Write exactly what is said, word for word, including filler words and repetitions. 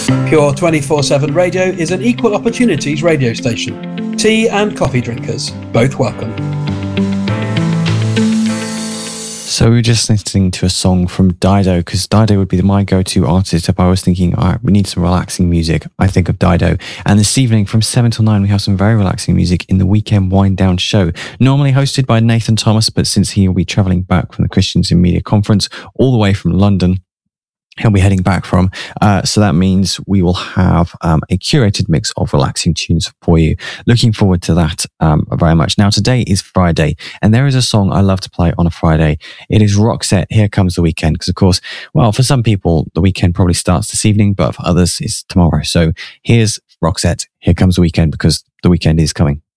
Pure twenty-four seven Radio is an equal opportunities radio station. Tea and coffee drinkers, both welcome. So we were just listening to a song from Dido, because Dido would be my go-to artist if I was thinking, all right, we need some relaxing music. I think of Dido. And this evening from seven till nine, we have some very relaxing music in the Weekend Wind Down show, normally hosted by Nathan Thomas, but since he will be travelling back from the Christians in Media Conference all the way from London, he'll be heading back from. Uh, so that means we will have um, a curated mix of relaxing tunes for you. Looking forward to that um, very much. Now, today is Friday, and there is a song I love to play on a Friday. It is Roxette, Here Comes the Weekend, because of course, well, for some people, the weekend probably starts this evening, but for others, it's tomorrow. So here's Roxette, Here Comes the Weekend, because the weekend is coming.